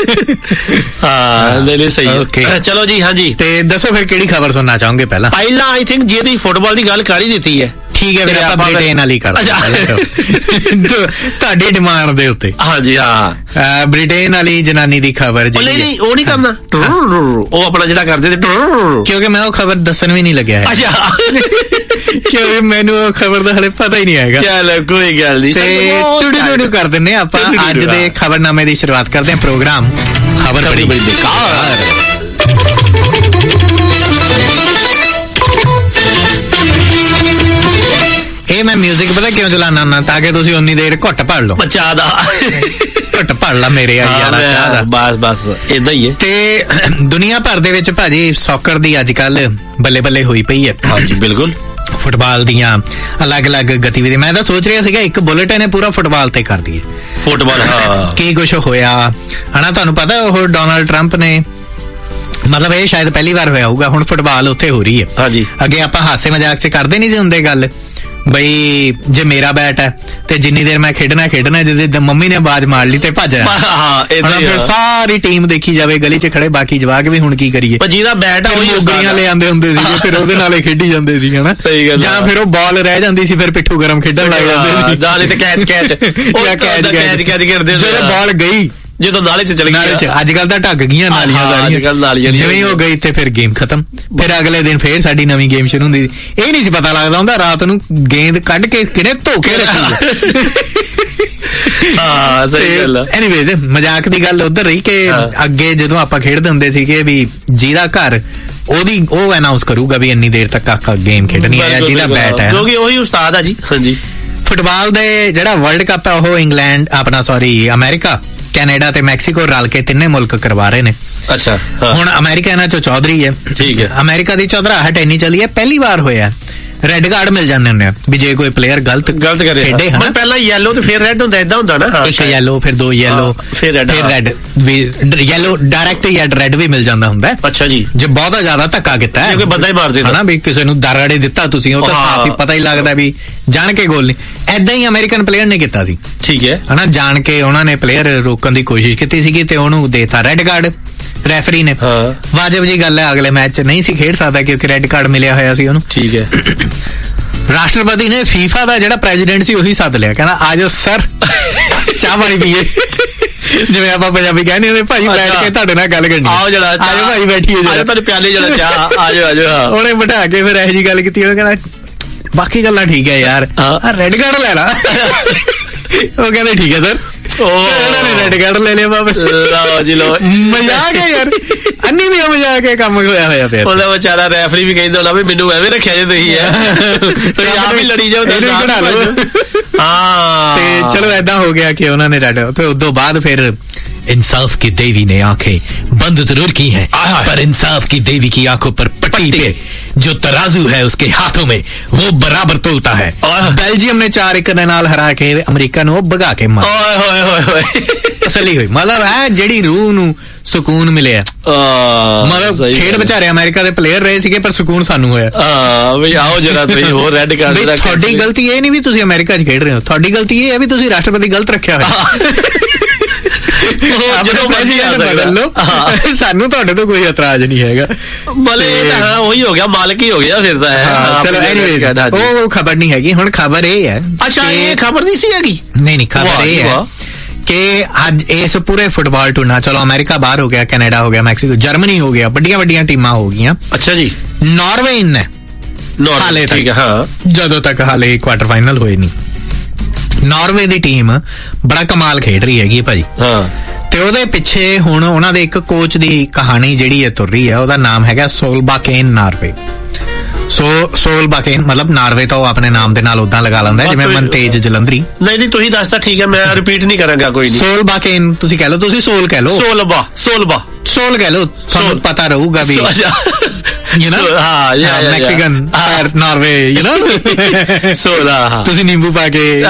ਹਾਂ ਨਹੀਂ ਸਹੀ। ਚਲੋ ਜੀ ਹਾਂਜੀ, ਤੇ ਦੱਸੋ ਫਿਰ ਕਿਹੜੀ ਖਬਰ ਸੁਣਨਾ ਚਾਹੋਗੇ? ਪਹਿਲਾਂ ਆਈ ਥਿੰਕ ਜੇ ਤੁਸੀਂ ਫੁੱਟਬਾਲ ਦੀ ਗੱਲ ਕਰ ਹੀ ਦਿੱਤੀ ਹੈ, ਠੀਕ ਹੈ, ਫਿਰ ਆਪਾਂ ਬ੍ਰਿਟੇਨ ਵਾਲੀ ਕਰਦੇ ਤੁਹਾਡੀ ਡਿਮਾਂਡ ਦੇ ਉੱਤੇ। ਹਾਂਜੀ ਹਾਂ, ਬ੍ਰਿਟੇਨ ਵਾਲੀ ਜਨਾਨੀ ਦੀ ਖਬਰ। ਨਹੀਂ ਉਹ ਨਹੀਂ ਕਰਨਾ, ਉਹ ਆਪਣਾ ਜਿਹੜਾ ਕਰਦੇ ਤੇ, ਕਿਉਂਕਿ ਮੈਂ ਉਹ ਖਬਰ ਦੱਸਣ ਵੀ ਨਹੀਂ ਲੱਗਿਆ ਹੈ। ਕਿਉਂਕਿ ਮੈਨੂੰ ਉਹ ਖਬਰ ਦਾ ਹਲੇ ਪਤਾ ਹੀ ਨਹੀਂ ਹੈਗਾ। ਚਲ ਕੋਈ ਗੱਲ ਨਹੀਂ, ਤੇ ਟੁੱਡੂ ਕਰ ਦਿੰਦੇ ਆਪਾਂ। ਅੱਜ ਦੇ ਖਬਰਨਾਮੇ ਦੀ ਸ਼ੁਰੂਆਤ ਕਰਦੇ ਹਾਂ। ਪ੍ਰੋਗਰਾਮ ਖਬਰ ਬੜੀ ਬੇਕਾਰ। ਇਹ ਮੈਂ ਮਿਊਜ਼ਿਕ ਪਤਾ ਕਿਉਂ ਚਲਾਣਾ ਹੁੰਦਾ, ਤਾਂ ਕਿ ਤੁਸੀਂ ਉਨੀ ਦੇਰ ਘੁੱਟ ਭੜ ਲਓ। ਚਾਹ ਦਾ ਘੁੱਟ ਭੜ ਲਾ ਮੇਰੇ ਯਾਰ। ਬਸ ਏਦਾਂ ਹੀ ਹੈ। ਤੇ ਦੁਨੀਆ ਭਰ ਦੇ ਵਿੱਚ ਭਾਜੀ ਸੌਕਰ ਦੀ ਅੱਜ ਕੱਲ ਬੱਲੇ ਬੱਲੇ ਹੋਈ ਪਈ ਹੈ। ਹਾਂਜੀ ਬਿਲਕੁਲ। ਫੁੱਟਬਾਲ ਦੀਆਂ ਅਲੱਗ-ਅਲੱਗ ਗਤੀਵਿਧੀਆਂ। ਮੈਂ ਤਾਂ ਸੋਚ ਰਿਹਾ ਸੀਗਾ ਇੱਕ ਬੁਲੇਟਿਨ ਪੂਰਾ ਫੁੱਟਬਾਲ ਤੇ ਕਰ ਦਈਏ। ਫੁੱਟਬਾਲ ਕੀ ਕੁਛ ਹੋਇਆ ਹਨਾ, ਤੁਹਾਨੂੰ ਪਤਾ ਉਹ ਡੋਨਾਲਡ ਟਰੰਪ ਨੇ, ਮਤਲਬ ਇਹ ਸ਼ਾਇਦ ਪਹਿਲੀ ਵਾਰ ਹੋਇਆ ਹੋਊਗਾ, ਹੁਣ ਫੁੱਟਬਾਲ ਉੱਥੇ ਹੋ ਰਹੀ ਹੈ। ਹਾਂਜੀ। ਅੱਗੇ ਆਪਾਂ ਹਾਸੇ ਮਜ਼ਾਕ 'ਚ ਕਰਦੇ ਨਹੀਂ ਸੀ ਹੁੰਦੇ ਗੱਲ, ਬਈ ਜੇ ਮੇਰਾ ਬੈਟ ਹੈ ਤੇ ਜਿੰਨੀ ਦੇਰ ਮੈਂ ਖੇਡਣਾ ਜਦੋਂ ਮੰਮੀ ਨੇ ਆਵਾਜ਼ ਮਾਰ ਲਈ ਤੇ ਭੱਜ ਫਿਰ ਸਾਰੀ ਟੀਮ ਦੇਖੀ ਜਾਵੇ ਗਲੀ 'ਚ ਖੜੇ ਬਾਕੀ ਜਵਾਕ ਵੀ ਹੁਣ ਕੀ ਕਰੀਏ। ਜਿਹਦਾ ਬੈਟ ਆ ਉਹ ਗੋਲੀਆਂ ਲੈ ਆਉਂਦੇ ਹੁੰਦੇ ਸੀ ਫਿਰ ਉਹਦੇ ਨਾਲ ਹੀ ਖੇਡੀ ਜਾਂਦੇ ਸੀ ਹਨਾ। ਜਾਂ ਫਿਰ ਉਹ ਬਾਲ ਰਹਿ ਜਾਂਦੀ ਸੀ ਫਿਰ ਪਿੱਠੂ ਗਰਮ ਖੇਡਣ ਲੱਗ ਜਾਂਦੇ ਸੀ। ਜਾਂ ਨਹੀਂ ਤੇ ਕੈਚ ਖੇਡਦੇ ਜਦੋਂ ਬਾਲ ਗਈ, ਜਦੋਂ ਨਾਲੇ 'ਚ ਚਲੀ ਗਈ। ਅੱਜ ਕੱਲ ਤਾਂ ਢੱਕ ਗਈਆਂ ਨਾਲੀਆਂ, ਜਿਵੇਂ ਹੋ ਗਈ ਤੇ ਫਿਰ ਗੇਮ ਖਤਮ। ਫਿਰ ਅਗਲੇ ਦਿਨ ਫੇਰ ਸਾਡੀ ਨਵੀਂ ਗੇਮ ਸ਼ੁਰੂ ਹੁੰਦੀ। ਇਹ ਨਹੀਂ ਸੀ ਪਤਾ ਲੱਗਦਾ ਹੁੰਦਾ ਰਾਤ ਨੂੰ ਗੇਂਦ ਕੱਢ ਕੇ ਕਿਹਨੇ ਧੋ ਕੇ ਰੱਖੀ। ਐਨੀਵੇਜ਼ ਮਜ਼ਾਕ ਦੀ ਗੱਲ ਉੱਧਰ ਰਹੀ ਕਿ ਅੱਗੇ ਜਦੋਂ ਆਪਾਂ ਖੇਡਦੇ ਹੁੰਦੇ ਸੀਗੇ ਵੀ ਜਿਹਦਾ ਘਰ ਉਹ ਅਨਾਉਂਸ ਕਰੂਗਾ ਵੀ ਇੰਨੀ ਦੇਰ ਤੱਕ ਆਕਾ ਗੇਮ ਖੇਡਣੀ ਹੈ, ਜਿਹਦਾ ਬੈਟ ਹੈ, ਕਿਉਂਕਿ ਉਹੀ ਉਸਤਾਦ ਆ ਜੀ। ਹਾਂਜੀ। ਫੁੱਟਬਾਲ ਦੇ ਜਿਹੜਾ ਵਰਲਡ ਕੱਪ ਹੈ ਉਹ ਇੰਗਲੈਂਡ ਅਮਰੀਕਾ, ਕੈਨੇਡਾ ਤੇ ਮੈਕਸੀਕੋ ਰਲ ਕੇ ਤਿੰਨੇ ਮੁਲਕ ਕਰਵਾ ਰਹੇ ਨੇ। ਅੱਛਾ। ਹੁਣ ਅਮਰੀਕਾ ਇਹਨਾਂ ਚੋਂ ਚੌਧਰੀ ਹੈ। ਠੀਕ ਹੈ। ਅਮਰੀਕਾ ਦੀ ਚੌਧਰਾਹਟ ਇੰਨੀ ਚੱਲੀ ਹੈ, ਪਹਿਲੀ ਵਾਰ ਹੋਇਆ ਰੈੱਡ ਕਾਰਡ ਮਿਲ ਜਾਂਦੇ ਹੁੰਦੇ ਆ ਵੀ ਜੇ ਕੋਈ ਪਲੇਅਰ ਗਲਤ ਕਰੇ। ਪਹਿਲਾਂ ਯੈਲੋ ਤੇ ਫਿਰ ਰੈੱਡ ਹੁੰਦਾ, ਏਦਾਂ ਹੁੰਦਾ ਨਾ। ਇੱਕ ਯੈਲੋ ਫਿਰ ਦੋ ਯੈਲੋ ਫਿਰ ਰੈੱਡ ਯੈਲੋ ਡਾਇਰੈਕਟ ਜਾਂ ਰੈੱਡ ਵੀ ਮਿਲ ਜਾਂਦਾ ਹੁੰਦਾ। ਅੱਛਾ ਜੀ। ਜੇ ਬਹੁਤਾ ਜ਼ਿਆਦਾ ਧੱਕਾ ਕੀਤਾ ਕੋਈ ਬੰਦਾ ਹੀ ਮਾਰ ਦਿੰਦਾ ਹਨਾ ਵੀ ਕਿਸੇ ਨੂੰ ਦਰੜੇ ਦਿੱਤਾ ਤੁਸੀਂ, ਉਹ ਤਾਂ ਸਾਫ਼ ਹੀ ਪਤਾ ਹੀ ਲੱਗਦਾ ਵੀ ਜਾਣ ਕੇ ਗੋਲ ਨਹੀਂ। ਏਦਾਂ ਹੀ ਅਮਰੀਕਨ ਪਲੇਅਰ ਨੇ ਕੀਤਾ ਸੀ। ਠੀਕ ਹੈ ਹਨਾ, ਜਾਣ ਕੇ ਉਹਨਾਂ ਨੇ ਪਲੇਅਰ ਰੋਕਣ ਦੀ ਕੋਸ਼ਿਸ਼ ਕੀਤੀ ਸੀਗੀ ਤੇ ਉਹਨੂੰ ਦੇਤਾ ਰੈੱਡ ਕਾਰਡ ਰੈਫਰੀ ਨੇ। ਵਾਜਬ ਜੀ ਗੱਲ ਹੈ, ਅਗਲੇ ਮੈਚ 'ਚ ਨਹੀਂ ਸੀ ਖੇਡ ਸਕਦਾ ਕਿਉਂਕਿ ਰੈੱਡ ਕਾਰਡ ਮਿਲਿਆ ਹੋਇਆ ਸੀ ਉਹਨੂੰ। ਠੀਕ ਹੈ। ਰਾਸ਼ਟਰਪਤੀ ਨੇ ਫੀਫਾ ਦਾ ਜਿਹੜਾ ਪ੍ਰੈਜ਼ੀਡੈਂਟ ਸੀ ਉਹੀ ਸੱਦ ਲਿਆ, ਕਹਿੰਦਾ ਆ ਜਾਓ ਸਰ ਚਾਹ ਪਾਣੀ ਪੀਏ। ਜਿਵੇਂ ਆਪਾਂ ਪੰਜਾਬੀ ਕਹਿੰਦੇ ਹੁੰਦੇ, ਭਾਜੀ ਬੈਠ ਕੇ ਤੁਹਾਡੇ ਨਾਲ ਗੱਲ ਕਰਨੀ, ਆਓ ਜਰਾ ਆਜੋ ਭਾਜੀ ਬੈਠੀਏ ਤੁਹਾਨੂੰ ਪਿਆਲੇ ਜਰਾ ਚਾਹ, ਆਜੋ। ਉਹਨੇ ਬਿਠਾ ਕੇ ਫਿਰ ਇਹੋ ਜਿਹੀ ਗੱਲ ਕੀਤੀ, ਉਹਨੇ ਕਹਿੰਦਾ ਬਾਕੀ ਗੱਲਾਂ ਠੀਕ ਹੈ ਯਾਰ, ਰੈੱਡ ਕਾਰਡ ਲੈ ਲਾ। ਉਹ ਕਹਿੰਦੇ ਠੀਕ ਹੈ ਸਰ। ਉਹਨਾਂ ਨੇ ਰੈੱਡ ਕਾਰਡ ਲੈ ਲਿਆ ਵਾਪਸ। ਲਓ ਜੀ ਲਓ, ਮਜ਼ਾਕ ਹੈ ਯਾਰ, ਅੰਨੀ ਵੀ ਮਜ਼ਾਕ ਹੈ, ਕੰਮ ਹੋਇਆ ਪਿਆ। ਉਹਦਾ ਵਿਚਾਰਾ ਰੈਫਰੀ ਵੀ ਕਹਿੰਦਾ ਹੋਣਾ ਵੀ ਮੈਨੂੰ ਐਵੇਂ ਰੱਖਿਆ ਜੇ ਤੁਸੀਂ ਤੁਸੀਂ ਆਪ ਹੀ ਲੜੀ ਜਾਓ ਤੇ ਚਲੋ ਏਦਾਂ ਹੋ ਗਿਆ ਕਿ ਉਹਨਾਂ ਨੇ ਰੈੱਡ। ਤੇ ਉਦੋਂ ਬਾਅਦ ਫਿਰ इंसाफ की देवी ने आंखें बंद जरूर की हैं, पर इंसाफ की देवी की आंखों पर पट्टी पे जो तराजू है उसके हाथों में वो बराबर तोलता है। बेल्जियम ने 4-1 ਦੇ ਨਾਲ ਹਰਾ ਕੇ ਅਮਰੀਕਾ ਨੂੰ ਭਗਾ ਕੇ ਮਾਰ ਤਸੱਲੀ ਹੋਈ। ਮਤਲਬ ਹੈ ਜਿਹੜੀ ਰੂਹ ਨੂੰ ਸਕੂਨ ਮਿਲਿਆ। ਮਤਲਬ ਖੇਡ ਵਿਚਾਰੇ ਅਮਰੀਕਾ ਦੇ ਪਲੇਅਰ ਰਹੇ ਸੀਗੇ ਪਰ ਸਕੂਨ ਸਾਨੂੰ ਹੋਇਆ। ਵੀ ਆਓ ਜਰਾ ਤੁਸੀਂ ਹੋਰ ਰੈੱਡ ਕਾਰਡ ਰੱਖ। ਤੁਹਾਡੀ ਗਲਤੀ ਇਹ ਨਹੀਂ ਵੀ ਤੁਸੀਂ ਅਮਰੀਕਾ 'ਚ ਖੇਡ ਰਹੇ ਹੋ, ਤੁਹਾਡੀ ਗਲਤੀ ਇਹ ਹੈ ਵੀ ਤੁਸੀਂ ਰਾਸ਼ਟਰਪਤੀ ਗਲਤ ਰੱਖਿਆ ਹੋਇਆ। ਸਾਨੂੰ ਤੁਹਾਡੇ ਤੋਂ ਕੋਈ ਇਤਰਾਜ਼ ਨਹੀਂ ਹੈਗਾ। ਮਤਲਬ ਉਹੀ ਹੋ ਗਿਆ, ਮਾਲਕ ਹੀ ਹੋ ਗਿਆ ਫਿਰ ਤਾਂ। ਚਲੋ ਐਨੀਵੇਜ਼ ਉਹ ਖਬਰ ਨਹੀਂ ਹੈਗੀ। ਹੁਣ ਖਬਰ ਇਹ ਹੈ। ਅੱਛਾ, ਇਹ ਖਬਰ ਨਹੀਂ ਸੀ ਹੈਗੀ। ਨਹੀਂ ਖਬਰ ਇਹ ਹੈ ਕਿ ਅੱਜ ਇਸ ਪੂਰੇ ਫੁੱਟਬਾਲ ਟੂਰਨਾਮੈਂਟ, ਚਲੋ ਅਮਰੀਕਾ ਬਾਹਰ ਹੋ ਗਿਆ, ਕੈਨੇਡਾ ਹੋ ਗਿਆ, ਮੈਕਸੀਕੋ, ਜਰਮਨੀ ਹੋ ਗਿਆ, ਵੱਡੀਆਂ ਟੀਮਾਂ ਹੋ ਗਈਆਂ। ਅੱਛਾ ਜੀ। ਨਾਰਵੇ ਇਨ ਹੈ ਹਾਲੇ ਤੱਕ, ਜਦੋਂ ਤੱਕ ਹਾਲੇ ਕੁਆਟਰ ਫਾਈਨਲ ਹੋਏ ਨਹੀਂ। ਨਾਰਵੇ ਦੀ ਟੀਮ ਬੜਾ ਕਮਾਲ ਖੇਡ ਰਹੀ ਹੈਗੀ ਭਾਜੀ। ਤੇ ਉਹਦੇ ਪਿੱਛੇ ਹੁਣ ਉਹਨਾਂ ਦੇ ਇੱਕ ਕੋਚ ਦੀ ਕਹਾਣੀ ਜਿਹੜੀ ਹੈ ਤੁਰ ਰਹੀ ਹੈ। ਉਹਦਾ ਨਾਮ ਹੈਗਾ ਸੋਲਬਾਕੇਨ ਨਾਰਵੇ। ਸੋਲਬਾਕੇਨ ਮਤਲਬ ਨਾਰਵੇ ਤਾਂ ਉਹ ਆਪਣੇ ਨਾਮ ਦੇ ਨਾਲ ਉਦਾਂ ਲਗਾ ਲੈਂਦਾ ਜਿਵੇਂ ਮਨਤੇਜ ਜਲੰਧਰੀ। ਨਹੀਂ ਤੁਸੀਂ ਦੱਸਤਾ, ਠੀਕ ਹੈ, ਮੈਂ ਰਿਪੀਟ ਨਹੀਂ ਕਰਾਂਗਾ। ਕੋਈ ਨਹੀਂ, ਸੋਲਬਾਕੇਨ ਤੁਸੀਂ ਕਹਿ ਲਓ, ਤੁਸੀਂ ਸੋਲ ਕਹਿ ਲਓ, ਸੋਲ ਕਹਿ ਲਓ, ਤੁਹਾਨੂੰ ਪਤਾ ਰਹੂਗਾ ਵੀ ਮੈਕਸੀਕਨ ਨਾਰਵੇ ਸੋਲ। ਤੁਸੀਂ ਨਿੰਬੂ ਪਾ ਕੇ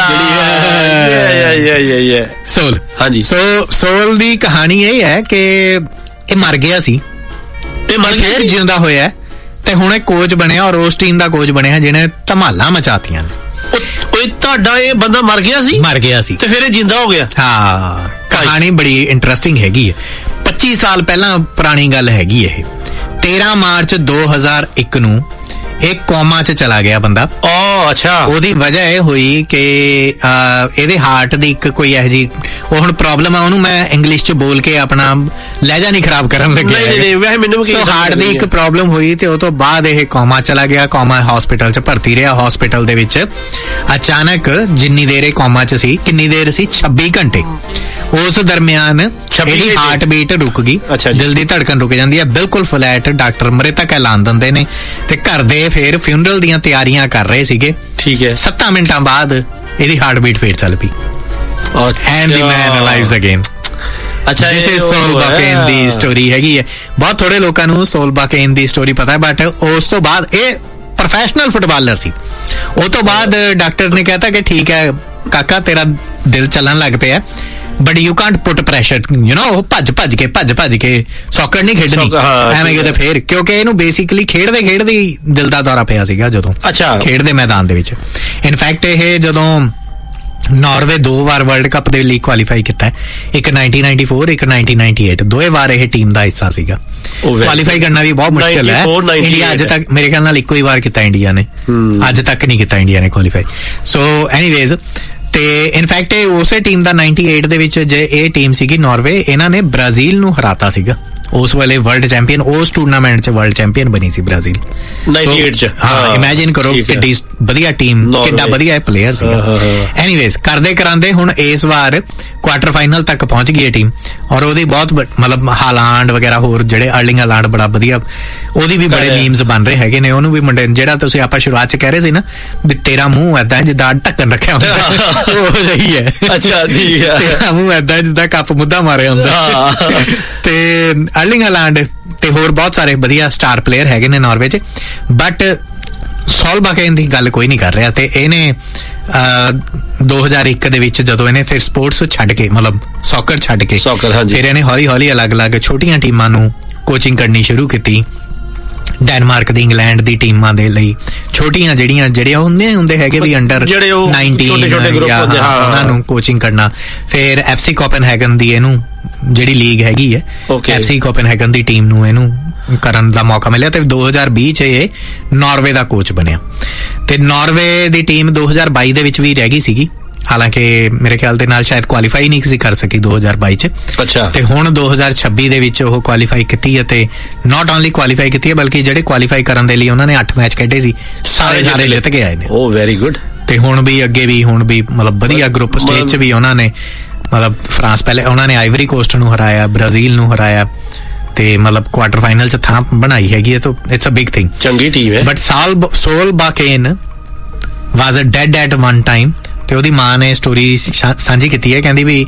ਸੋਲ। ਹਾਂਜੀ। ਸੋਲ ਦੀ ਕਹਾਣੀ ਇਹ ਹੈ ਕਿ ਇਹ ਮਰ ਗਿਆ ਸੀ, ਫਿਰ ਜਿਉਂਦਾ ਹੋਇਆ ਤੇ ਹੁਣ ਇਹ ਕੋਚ ਬਣਿਆ ਔਰ ਉਸ ਟੀਮ ਦਾ ਕੋਚ ਬਣਿਆ ਜਿਹਨੇ ਧਮਾਲਾਂ ਮਚਾਤੀਆਂ ਨੇ। ਤੁਹਾਡਾ ਇਹ ਬੰਦਾ ਮਰ ਗਿਆ ਸੀ ਤੇ ਫਿਰ ਇਹ ਜਿੰਦਾ ਹੋ ਗਿਆ। ਹਾਂ, ਕਹਾਣੀ ਬੜੀ ਇੰਟਰਸਟਿੰਗ ਹੈਗੀ ਹੈ। 25 ਸਾਲ ਪਹਿਲਾਂ ਪੁਰਾਣੀ ਗੱਲ ਹੈਗੀ ਇਹ। 13 ਮਾਰਚ 2001 ਨੂੰ ਇਹ ਕੋਮਾ 'ਚ ਚਲਾ ਗਿਆ ਬੰਦਾ। ਅੱਛਾ। ਉਹਦੀ ਵਜ੍ਹਾ ਇਹ ਹੋਈ ਕਿ ਇਹਦੇ ਹਾਰਟ ਦੀ ਇੱਕ ਕੋਈ ਇਹੋ ਜਿਹੀ ਉਹ ਹੁਣ ਪ੍ਰੋਬਲਮ ਆ, ਉਹਨੂੰ ਮੈਂ ਇੰਗਲਿਸ਼ 'ਚ ਬੋਲ ਕੇ ਆਪਣਾ ਲਹਿਜਾ ਨਹੀਂ ਖਰਾਬ ਕਰਨ ਲੱਗਿਆ। ਹਾਰਟ ਦੀ ਇੱਕ ਪ੍ਰੋਬਲਮ ਹੋਈ ਤੇ ਉਹ ਤੋਂ ਬਾਅਦ ਇਹ ਕੋਮਾ ਚਲਾ ਗਿਆ। ਕੋਮਾ ਹਸਪੀਟਲ 'ਚ ਭਰਤੀ ਰਿਹਾ। ਹਸਪੀਟਲ ਦੇ ਵਿੱਚ ਅਚਾਨਕ ਜਿੰਨੀ ਦੇਰ ਇਹ ਕੋਮਾ 'ਚ ਸੀ, ਕਿੰਨੀ ਦੇਰ ਸੀ, 26 ਘੰਟੇ। ਉਸ ਦਰਮਿਆਨ ਇਹਦੀ ਹਾਰਟ ਬੀਟ ਰੁਕ ਗਈ, ਦਿਲ ਦੀ ਧੜਕਨ ਰੁਕ ਜਾਂਦੀ ਹੈ ਬਿਲਕੁਲ ਫਲੈਟ। ਡਾਕਟਰ ਮ੍ਰਿਤਕ ਐਲਾਨ ਦਿੰਦੇ ਨੇ ਤੇ ਘਰ ਦੇ ਫਿਰ ਫਿਊਨਰਲ ਦੀਆਂ ਤਿਆਰੀਆਂ ਕਰ ਰਹੇ ਸੀਗੇ। ਠੀਕ ਹੈ। 7 ਮਿੰਟਾਂ ਬਾਅਦ ਇਹਦੀ ਹਾਰਟ ਬੀਟ ਫੇਰ ਚੱਲ ਪਈ। And the man ਅਲਾਈਵਸ again. ਅੱਛਾ, ਇਹ ਸੋਲਬਾਕੇਨ ਦੀ ਸਟੋਰੀ ਹੈਗੀ ਹੈ। ਬਹੁਤ ਥੋੜੇ ਲੋਕਾਂ ਨੂੰ ਸੋਲਬਾਕੇਨ ਦੀ ਸਟੋਰੀ ਪਤਾ ਹੈ, ਬਟ ਉਸ ਤੋਂ ਬਾਅਦ ਇਹ ਪ੍ਰੋਫੈਸ਼ਨਲ ਫੁੱਟਬਾਲਰ ਸੀ। ਉਹ ਤੋਂ ਬਾਅਦ ਡਾਕਟਰ ਨੇ ਕਹਿਤਾ ਕਿ ਠੀਕ ਹੈ ਕਾਕਾ ਤੇਰਾ ਦਿਲ ਚੱਲਣ ਲੱਗ ਪਿਆ, but you Kant put pressure, ਉਹ ਭੱਜ ਭੱਜ ਕੇ ਸੌਕਰ ਨਹੀਂ ਖੇਡਣੀ ਐਵੇਂ ਕਿਤੇ ਫੇਰ, ਕਿਉਂਕਿ ਇਹਨੂੰ ਬੇਸਿਕਲੀ ਖੇਡਦੇ ਹੀ ਦਿਲ ਦਾ ਦੌਰਾ ਪਿਆ ਸੀਗਾ ਜਦੋਂ ਖੇਡਦੇ ਮੈਦਾਨ ਦੇ ਵਿੱਚ। ਇਨਫੈਕਟ ਇਹ ਜਦੋਂ ਨਾਰਵੇ 2 ਵਾਰ ਵਰਲਡ ਕੱਪ ਦੇ ਲਈ ਕੁਆਲੀਫਾਈ ਕੀਤਾ, ਇੱਕ 1994 ਇੱਕ 1998, ਦੋਵੇਂ ਵਾਰ ਇਹ ਟੀਮ ਦਾ ਹਿੱਸਾ ਸੀਗਾ। ਕੁਆਲੀਫਾਈ ਕਰਨਾ ਵੀ ਬਹੁਤ ਮੁਸ਼ਕਿਲ ਹੈ। ਇੰਡੀਆ ਅੱਜ ਤੱਕ ਮੇਰੇ ਖਿਆਲ ਨਾਲ ਇੱਕੋ ਹੀ ਵਾਰ ਕੀਤਾ ਇੰਡੀਆ ਨੇ, ਅੱਜ ਤੱਕ ਨਹੀਂ ਕੀਤਾ ਇੰਡੀਆ ਨੇ ਕੁਆਲੀਫਾਈ। ਸੋ ਐਨੀਵੇਜ਼, ਤੇ ਇਨਫੈਕਟ ਇਹ ਉਸੇ ਟੀਮ ਦਾ 98 ਦੇ ਵਿੱਚ ਜੇ ਇਹ ਟੀਮ ਸੀਗੀ ਨਾਰਵੇ, ਇਹਨਾਂ ਨੇ ਬ੍ਰਾਜ਼ੀਲ ਨੂੰ ਹਰਾਤਾ ਸੀਗਾ ਉਸ ਵੇਲੇ ਵਰਲਡ ਚੈਂਪੀਅਨ, ਉਸ ਟੂਰਨਾਮੈਂਟ 'ਚ ਵਰਲਡ ਚੈਂਪੀਅਨ ਬਣੀ ਸੀ ਬ੍ਰਾਜ਼ੀਲ 98 'ਚ। ਹਾਂ, ਇਮੈਜਿਨ ਕਰੋ ਕਿੱਡੀ ਵਧੀਆ ਟੀਮ, ਕਿੱਡਾ ਵਧੀਆ ਪਲੇਅਰ ਸੀਗਾ। ਐਨੀਵੇਜ਼, ਕਰਦੇ ਕਰਾਂਦੇ ਹੁਣ ਇਸ ਵਾਰ ਕੁਆਟਰ ਫਾਈਨਲ ਤੱਕ ਪਹੁੰਚ ਗਈ ਇਹ ਟੀਮ, ਔਰ ਉਹਦੀ ਬਹੁਤ ਮਤਲਬ ਹਾਲਾਂਡ ਵਗੈਰਾ ਹੋਰ ਜਿਹੜੇ ਅਰਲਿੰਗ ਹਾਲਾਂਡ ਬੜਾ ਵਧੀਆ, ਉਹਦੀ ਵੀ ਬੜੇ ਮੀਮਸ ਬਣ ਰਹੇ ਹੈਗੇ ਨੇ। ਉਹਨੂੰ ਵੀ ਮੁੰਡੇ ਜਿਹੜਾ ਤੁਸੀਂ ਆਪਾਂ ਸ਼ੁਰੂਆਤ 'ਚ ਕਹਿ ਰਹੇ ਸੀ ਨਾ ਵੀ ਤੇਰਾ ਮੂੰਹ ਏਦਾਂ ਜਿੱਦਾਂ ਢੱਕਣ ਰੱਖਿਆ ਹੁੰਦਾ, ਉਹ ਸਹੀ ਹੈ। ਅੱਛਾ ਠੀਕ ਹੈ, ਤੇਰਾ ਮੂੰਹ ਏਦਾਂ ਜਿੱਦਾਂ ਕੱਪ ਮੁੱਦਾ ਮਾਰਿਆ ਹੁੰਦਾ। ਤੇ ਅਰਲਿੰਗ ਹਾਲਾਂਡ ਤੇ ਹੋਰ ਬਹੁਤ ਸਾਰੇ ਵਧੀਆ ਸਟਾਰ ਪਲੇਅਰ ਹੈਗੇ ਨੇ ਨਾਰਵੇ 'ਚ, ਬਟ ਸੋਲਬਾਕੇਨ ਦੀ ਗੱਲ ਕੋਈ ਨਹੀਂ ਕਰ ਰਿਹਾ। ਤੇ ਇਹਨੇ 2001 ਦੇ ਵਿੱਚ ਜਦੋਂ ਇਹਨੇ ਫਿਰ ਸਪੋਰਟਸ ਛੱਡ ਕੇ, ਮਤਲਬ ਸੌਕਰ ਛੱਡ ਕੇ, ਫਿਰ ਇਹਨੇ ਹੌਲੀ ਅਲੱਗ-ਅਲੱਗ ਛੋਟੀਆਂ ਟੀਮਾਂ ਨੂੰ ਕੋਚਿੰਗ ਕਰਨੀ ਸ਼ੁਰੂ ਕੀਤੀ। ਡੈਨਮਾਰਕ ਦੀ, ਇੰਗਲੈਂਡ ਦੀ ਟੀਮਾਂ ਦੇ ਲਈ ਛੋਟੀਆਂ ਜਿਹੜੀਆਂ ਹੁੰਦੇ ਹੈਗੇ ਵੀ ਅੰਡਰ 19 ਉਹਨਾਂ ਨੂੰ ਕੋਚਿੰਗ ਕਰਨਾ। ਫਿਰ FC ਕੋਪਨਹੈਗਨ ਦੀ ਇਹਨੂੰ ਜਿਹੜੀ ਲੀਗ ਹੈਗੀ ਹੈ, FC ਕੋਪਨਹੈਗਨ ਦੀ ਟੀਮ ਨੂੰ ਇਹਨੂੰ ਕਰਨ ਦਾ ਮੌਕਾ ਮਿਲਿਆ ਤੇ 2020 'ਚ ਇਹ ਨਾਰਵੇ ਦਾ ਕੋਚ ਬਣਿਆ। ਤੇ ਨਾਰਵੇ ਦੀ ਟੀਮ 2022 ਦੇ ਵਿੱਚ ਵੀ ਰਹਿ ਗਈ ਸੀਗੀ, ਹਾਲਾਂਕਿ ਮੇਰੇ ਖਿਆਲ ਦੇ ਨਾਲ ਸ਼ਾਇਦ ਕੁਆਲੀਫਾਈ ਨਹੀਂ ਸੀ ਕਰ ਸਕੀ 2022 'ਚ। ਤੇ ਹੁਣ 2026 ਦੇ ਵਿੱਚ ਉਹ ਕੁਆਲੀਫਾਈ ਕੀਤੀ ਹੈ, ਤੇ ਨਾਟ ਓਨਲੀ ਕੁਆਲੀਫਾਈ ਕੀਤੀ ਹੈ ਬਲਕਿ ਜਿਹੜੇ ਕੁਆਲੀਫਾਈ ਕਰਨ ਦੇ ਲਈ ਉਹਨਾਂ ਨੇ 8 ਮੈਚ ਖੇਡੇ ਸੀ ਸਾਰੇ ਜਿੱਤ ਕੇ ਆਏ ਨੇ। ਓ ਵੈਰੀ ਗੁੱਡ। ਤੇ ਹੁਣ ਵੀ ਮਤਲਬ ਵਧੀਆ ਗਰੁੱਪ ਸਟੇਜ 'ਚ ਵੀ ਉਹਨਾਂ ਨੇ ਮਤਲਬ ਫਰਾਂਸ ਪਹਿਲੇ ਉਹਨਾਂ ਨੇ ਆਈਵਰੀ ਕੋਸਟ ਨੂੰ ਹਰਾਇਆ, ਬ੍ਰਾਜ਼ੀਲ ਨੂੰ ਹਰਾਇਆ, ਤੇ ਮਤਲਬ ਕੁਆਟਰ ਫਾਈਨਲ 'ਚ ਥਾਂ ਬਣਾਈ ਹੈਗੀ ਹੈ। ਤਾਂ ਇਟਸ ਅ ਬਿਗ ਥਿੰਗ, ਚੰਗੀ ਟੀਮ ਹੈ। But ਸੋਲਬਾਕੇਨ was a dad at one time. ਤੇ ਉਹਦੀ ਮਾਂ ਨੇ ਸਟੋਰੀ ਸਾਂਝੀ ਕੀਤੀ ਹੈ, ਕਹਿੰਦੀ ਵੀ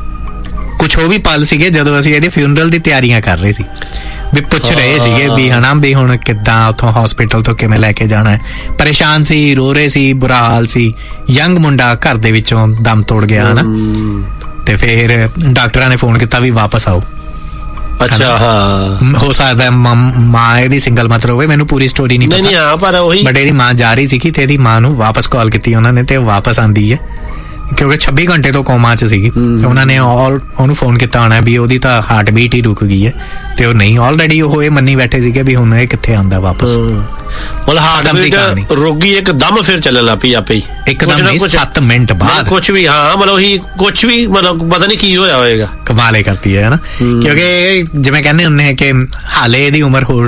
ਕੁਛ ਉਹ ਵੀ ਪਲ ਸੀਗੇ ਜਦੋਂ ਅਸੀਂ ਇਹਦੇ ਫਿਊਨਰਲ ਦੀ ਤਿਆਰੀਆਂ ਕਰ ਰਹੇ ਸੀ, ਵੀ ਪੁੱਛ ਰਹੇ ਸੀਗੇ ਵੀ ਹਨਾ ਵੀ ਹੁਣ ਕਿੱਦਾਂ ਉੱਥੋਂ ਹਸਪੀਟਲ ਤੋਂ ਕਿਵੇਂ ਲੈ ਕੇ ਜਾਣਾ ਹੈ। ਪਰੇਸ਼ਾਨ ਸੀ, ਰੋ ਰਹੇ ਸੀ, ਬੁਰਾ ਹਾਲ ਸੀ। ਯੰਗ ਮੁੰਡਾ ਘਰ ਦੇ ਵਿੱਚੋਂ ਦਮ ਤੋੜ ਗਿਆ ਹਨਾ, ਤੇ ਫਿਰ ਡਾਕਟਰਾਂ ਨੇ ਫੋਨ ਕੀਤਾ ਵੀ ਵਾਪਸ ਆਓ। ਅੱਛਾ, ਹਾਂ, ਹੋ ਸਕਦਾ ਮਾਂ ਇਹਦੀ ਸਿੰਗਲ ਮਦਰ ਹੋਵੇ, ਮੈਨੂੰ ਪੂਰੀ ਸਟੋਰੀ ਨਹੀਂ ਪਤਾ, ਪਰ ਬਟ ਇਹਦੀ ਮਾਂ ਜਾ ਰਹੀ ਸੀਗੀ ਤੇ ਇਹਦੀ ਮਾਂ ਨੂੰ ਵਾਪਸ ਕਾਲ ਕੀਤੀ ਉਹਨਾਂ ਨੇ, ਤੇ ਉਹ ਵਾਪਸ ਆਂਦੀ ਹੈ ਕਿਉਂਕਿ 26 ਘੰਟੇ ਤੋਂ ਕੋਮਾ 'ਚ ਸੀਗੀ। ਉਹਨਾਂ ਨੇ ਉਹਨੂੰ ਫੋਨ ਕੀਤਾ ਹੋਣਾ ਵੀ ਉਹਦੀ ਤਾਂ ਹਾਰਟ ਬੀਟ ਹੀ ਰੁਕ ਗਈ ਹੈ, ਤੇ ਉਹ ਨਹੀਂ, ਆਲਰੇਡੀ ਉਹ ਇਹ ਮੰਨੀ ਬੈਠੇ ਸੀਗੇ ਵੀ ਹੁਣ ਇਹ ਕਿੱਥੇ ਆਉਂਦਾ ਵਾਪਸ। ਮਤਲਬ ਹਾਰਟ ਬੀਟ ਰੁਕ ਗਈ ਇੱਕਦਮ, ਫਿਰ ਚੱਲਣ ਲੱਗ ਪਈ ਆਪੇ ਹੀ ਇੱਕਦਮ 7 ਮਿੰਟ ਬਾਅਦ ਕੁਛ ਵੀ। ਹਾਂ, ਮਤਲਬ ਉਹੀ ਕੁਛ ਵੀ, ਮਤਲਬ ਪਤਾ ਨਹੀਂ ਕੀ ਹੋਇਆ ਹੋਏਗਾ। ਕਮਾਲ ਕਰਤੀ ਹੈ ਨਾ, ਕਿਉਂਕਿ ਜਿਵੇਂ ਕਹਿੰਦੇ ਹੁੰਦੇ ਹੈ ਕਿ ਹਾਲੇ ਇਹਦੀ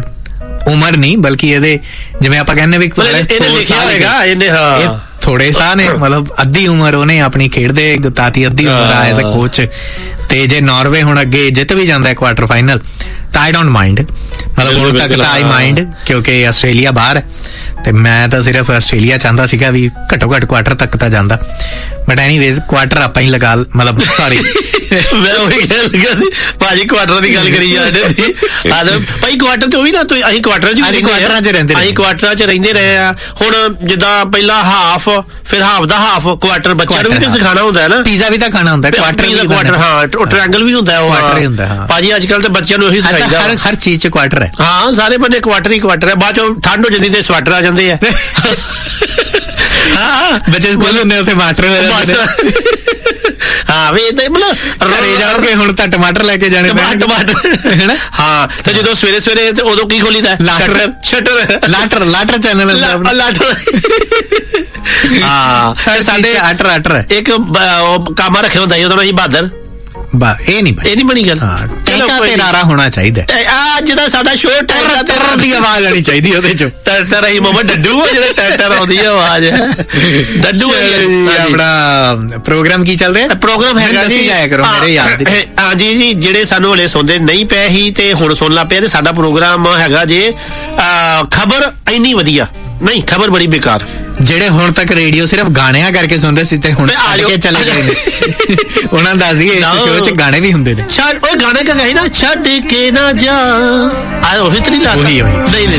ਉਮਰ ਨਹੀਂ ਬਲਕਿ ਇਹਦੇ ਜਿਵੇਂ ਆਪਾਂ ਕਹਿੰਦੇ ਵੀ ਲਿਖਿਆ ਹੋਏਗਾ ਇਹਨੇ, ਹਾਂ ਥੋੜੇ ਸਾਹ ਨੇ, ਮਤਲਬ ਅੱਧੀ ਉਮਰ ਉਹਨੇ ਆਪਣੀ ਖੇਡਦੇ ਗੁਤਾਤੀ, ਅੱਧੀ ਉਮਰ ਐਜ਼ ਅ ਕੋਚ। ਤੇ ਜੇ ਨਾਰਵੇ ਹੁਣ ਅੱਗੇ ਜਿੱਤ ਵੀ ਜਾਂਦਾ ਹੈ ਕੁਆਟਰ ਫਾਈਨਲ ਤਾਂ ਆਈ ਡੋਂਟ ਮਾਈਂਡ, ਮਤਲਬ ਹੁਣ ਤੱਕ ਤਾਂ ਆਈ ਮਾਈਂਡ ਕਿਉਂਕਿ ਆਸਟ੍ਰੇਲੀਆ ਬਾਹਰ, ਤੇ ਮੈਂ ਤਾਂ ਸਿਰਫ ਆਸਟ੍ਰੇਲੀਆ ਚਾਹੁੰਦਾ ਸੀਗਾ ਵੀ ਘੱਟੋ ਘੱਟ ਕੁਆਟਰ ਤੱਕ ਤਾਂ ਜਾਂਦਾ। ਬਟ ਐਨੀਵੇਜ਼ ਕੁਆਟਰ ਆਪਾਂ ਹੀ ਲਗਾ, ਮਤਲਬ ਸੌਰੀ ਮੈਂ ਉਹੀ ਕਹਿ ਲੱਗਾ ਸੀ ਭਾਜੀ, ਕੁਆਟਰ ਦੀ ਗੱਲ ਕਰੀ ਜਾਂਦੇ ਸੀ ਭਾਈ। ਕੁਆਟਰ 'ਚ ਉਹ ਵੀ ਨਾ, ਅਸੀਂ ਕੁਆਟਰਾਂ 'ਚ ਕੁਆਟਰਾਂ 'ਚ ਰਹਿੰਦੇ ਰਹੇ ਆ। ਹੁਣ ਜਿੱਦਾਂ ਪਹਿਲਾਂ ਹਾਫ, ਫਿਰ ਹਾਫ ਦਾ ਹਾਫ ਕੁਆਟਰ, ਬੱਚਿਆਂ ਨੂੰ ਵੀ ਤਾਂ ਸਿਖਾਉਣਾ ਹੁੰਦਾ ਹੈ ਨਾ, ਪੀਜ਼ਾ ਵੀ ਤਾਂ ਖਾਣਾ ਹੁੰਦਾ ਕੁਆਟਰ। ਹਾਂ, ਉਹ ਟ੍ਰਾਇੰਗਲ ਵੀ ਹੁੰਦਾ ਉਹ ਭਾਜੀ, ਅੱਜ ਕੱਲ ਤਾਂ ਬੱਚਿਆਂ ਨੂੰ ਉਹੀ ਸਿਖਾਈਦਾ, ਹਰ ਚੀਜ਼ 'ਚ ਕੁਆਟਰ ਹੈ। ਹਾਂ, ਸਾਰੇ ਬੰਦੇ ਕੁਆਟਰ ਹੀ ਕੁਆਟਰ ਹੈ। ਬਾਅਦ 'ਚੋਂ ਠੰਡ ਹੋ ਜਾਂਦੀ ਤੇ ਸਵੈਟਰ ਆ ਜਾਂਦੇ ਆ। ਹਾਂ, ਬੱਚੇ ਸਕੂਲ ਹੁੰਦੇ ਉੱਥੇ ਮਾਸਟਰ ਹਾਂ ਵੀ ਏਦਾਂ ਮਤਲਬ ਘਰੇ ਜਾਓਗੇ ਹੁਣ ਤਾਂ ਟਮਾਟਰ ਲੈ ਕੇ ਜਾਣੇ ਟਮਾਟਰ ਹੈਨਾ। ਹਾਂ, ਤੇ ਜਦੋਂ ਸਵੇਰੇ ਤੇ ਉਦੋਂ ਕੀ ਖੋਲੀਦਾ, ਲਾਟਰ ਚੈਨਲ ਲਾਟਰ। ਹਾਂ, ਸਾਡੇ ਆਟਰ ਇੱਕ ਕਾਮਾ ਰੱਖਿਆ ਹੁੰਦਾ ਉਦੋਂ ਅਸੀਂ ਬਹਾਦਰ। ਇਹ ਨਹੀਂ ਬਣੀ ਗੱਲ। ਤੇ ਰਾਰਾ ਹੋਣਾ ਚਾਹੀਦਾ। ਅੱਜ ਦਾ ਸਾਡਾ ਸ਼ੋਅ ਟਰ ਦੀ ਆਵਾਜ਼ ਆਣੀ ਚਾਹੀਦੀ ਉਹਦੇ ਚ, ਟਰ ਹੀ ਮਮਾ ਡੱਡੂ ਜਿਹੜੇ ਟਰ ਆਉਂਦੀ ਹੈ ਆਵਾਜ਼, ਡੱਡੂ। ਆਪਣਾ ਪ੍ਰੋਗਰਾਮ ਕੀ ਚੱਲ ਰਿਹਾ? ਪ੍ਰੋਗਰਾਮ ਹੈਗਾ ਜੀ, ਜਾਇਆ ਕਰੋ ਮੇਰੇ ਯਾਦ। ਹਾਂ ਜੀ, ਜਿਹੜੇ ਸਾਨੂੰ ਹਲੇ ਸੁਣਦੇ ਨਹੀਂ ਪਏ ਸੀ ਤੇ ਹੁਣ ਸੁਣ ਲੱਗ ਪਿਆ, ਤੇ ਸਾਡਾ ਪ੍ਰੋਗਰਾਮ ਹੈਗਾ ਜੇ ਖਬਰ ਇੰਨੀ ਵਧੀਆ ਨਹੀਂ, ਖਬਰ ਬੜੀ ਬੇਕਾਰ। ਜਿਹੜੇ ਹੁਣ ਤੱਕ ਰੇਡੀਓ ਸਿਰਫ ਗਾਣਿਆਂ ਕਰਕੇ ਸੁਣ ਰਹੇ ਸੀ ਤੇ ਹੁਣ ਛੱਡ ਕੇ ਚਲੇ ਗਏ ਨੇ, ਉਹਨਾਂ ਦਾ ਸੀ ਇਸ ਸ਼ੋਅ 'ਚ ਗਾਣੇ ਵੀ ਹੁੰਦੇ ਨੇ। ਉਹ ਗਾਣੇ ਕਹੇ ਨਾ, ਛੱਡ ਕੇ ਨਾ ਜਾ, ਉਹੀ ਤਰੀ ਲਾ, ਨਹੀਂ